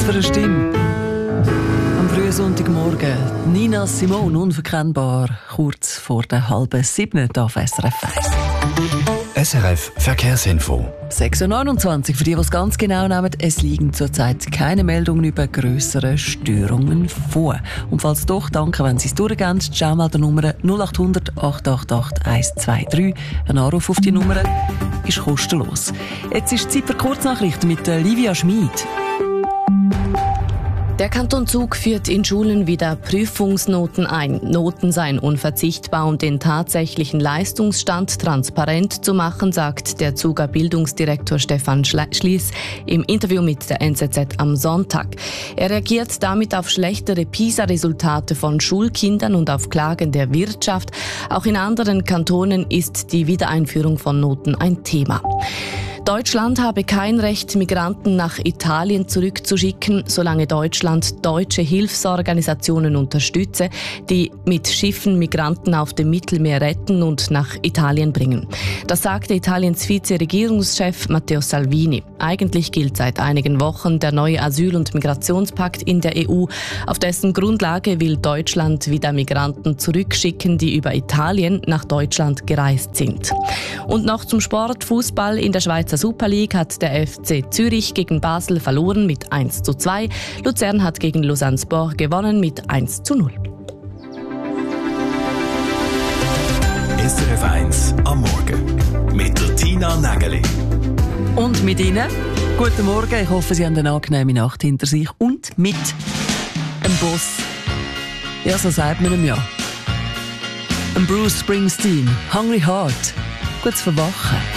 für eine Stimme? Am frühen Sonntagmorgen Nina Simone, unverkennbar, kurz vor der 6:30 auf SRF 1. SRF Verkehrsinfo. 6:29 für die, die es ganz genau nehmen. Es liegen zurzeit keine Meldungen über grössere Störungen vor. Und falls doch, danke, wenn Sie es durchgehen. Die Schaumeldernummer 0800 888 123. Ein Anruf auf die Nummer ist kostenlos. Jetzt ist Zeit für Kurznachrichten mit Livia Schmid. Der Kanton Zug führt in Schulen wieder Prüfungsnoten ein. Noten seien unverzichtbar, um den tatsächlichen Leistungsstand transparent zu machen, sagt der Zuger Bildungsdirektor Stefan Schliess im Interview mit der NZZ am Sonntag. Er reagiert damit auf schlechtere PISA-Resultate von Schulkindern und auf Klagen der Wirtschaft. Auch in anderen Kantonen ist die Wiedereinführung von Noten ein Thema. Deutschland habe kein Recht, Migranten nach Italien zurückzuschicken, solange Deutschland deutsche Hilfsorganisationen unterstütze, die mit Schiffen Migranten auf dem Mittelmeer retten und nach Italien bringen. Das sagte Italiens Vize-Regierungschef Matteo Salvini. Eigentlich gilt seit einigen Wochen der neue Asyl- und Migrationspakt in der EU. Auf dessen Grundlage will Deutschland wieder Migranten zurückschicken, die über Italien nach Deutschland gereist sind. Und noch zum Sport. Fußball in der Schweizer Super League hat der FC Zürich gegen Basel verloren mit 1:2. Luzern hat gegen Lausanne Sport gewonnen mit 1:0. SRF 1 am Morgen mit der Tina Nägeli. Und mit Ihnen, guten Morgen. Ich hoffe, Sie haben eine angenehme Nacht hinter sich und mit einem Boss. Ja, so sagt man ihm ja. Ein Bruce Springsteen, Hungry Heart. Gut zu verwachen.